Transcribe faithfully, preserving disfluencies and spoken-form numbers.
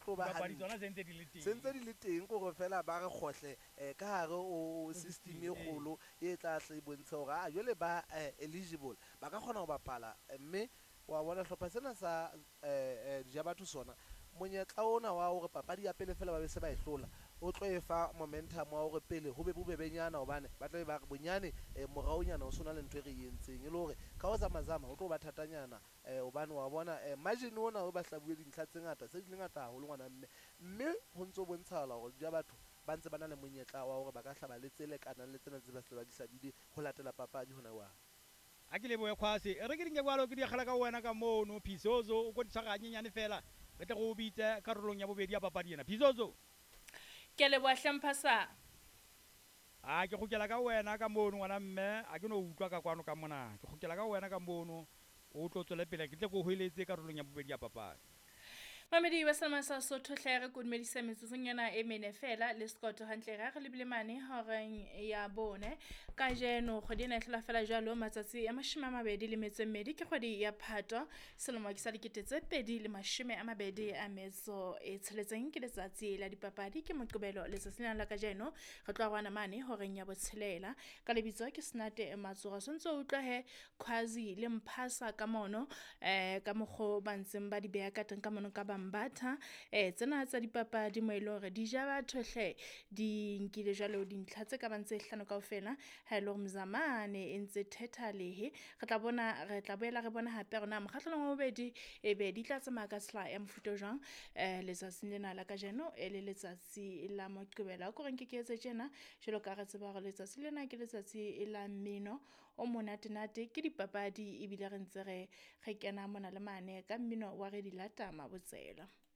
tlo ba Dipapadi hantle. tsona sentse di le teng. Sentse di le teng gore fela ba re gotle eh, ka hare o system e kgolo e tla tle bontsha gore a jwale ba eh, eligible ba ka kgona go bapala eh, mme wa bona hlopha sena sa eh, eh, Jabatho sona monyetla ona wa hore papadi ya pele fela ba be se ba e hlola o tlo e fa momentum wa hore pele ho be bobebenyana hobane ba tla ba re bonyane eh, moraonyana o sona le ntho e re entseng e le hore ka o zamazama o tlo ba thatanyana eh, hobane wa bona eh, margin ona o ba hlabuwe dintlha tse ngata se di le ngata haholo ngwana mme mme ho ntso bontshahala hore ja batho ba ntse ba na le monyetla wa hore ba ka hlaba le tse lekanang le tsena tse ba se ba di hlabile ho latela papadi hona wa a ke leboe Khwasi re ke dinke kwalo ke di kgala ka wena ka mono Phizozo o go tshwara nyenyane fela re tle go bitse karolong ya bobedi ya papadi ena Phizozo ke leboa Hlemphasa a ke gokela ka wena ka mono ngwana mme a ke no utlwa ka kwano ka mona ke gokela ka wena ka mono o tlo tswela pele ke tle go hoeletse karolong ya bobedi ya papadi Mamedi wa Salma sa Sotho tlhere go dumedisa metsotsonyana e mene fela le skoto hantle ga re lebile mane horeng ya bone ka jeno go dina hlela fela jalo matsatsi a mashima mabedi le metso mmedi ke kgwedi ya Phato selemo ke sa diketetse pedi le mashime a mabedi a metso e tsheletseng ke letsatsi la dipapadi ke moqobelo le tsatsina la ka jeno re tloa gwana mane horeng ya botshelela ka lebitso ke Snate Matsoga sontso utlwa he Khwazi le Mphasa ka mono eh ka mogho ba ntseng ba di beya ka teng ka mono ka Mbatha eh tsena tsa dipapadi mo ile hore di ja batho hle di nkile jalo dintlha tse ka bantse hlano kaofela ha ile Mzamane e ntse thetha lehe re tla bona re tla boela re bona hape rona mokgahlelong o bobedi e be di tla tsama ka sla ya mofuto jang eh letsatsi lena la ka jeno e le letsatsi la moqebela go reng ke ke etse tjena jalo ka re tseba gore letsatsi lena ke letsatsi la mmino o monate nate ke dipapadi e bile re ntse re re kena mona le mane ka mmino wa re di lata mabotsela